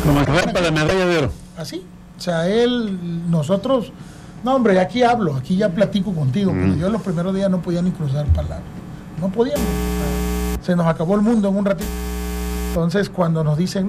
Como el rampa de medalla de oro. Así. O sea, nosotros, no hombre, aquí hablo, aquí ya platico contigo, pero yo los primeros días no podía ni cruzar palabras. No podíamos. Se nos acabó el mundo en un ratito. Entonces, cuando nos dicen,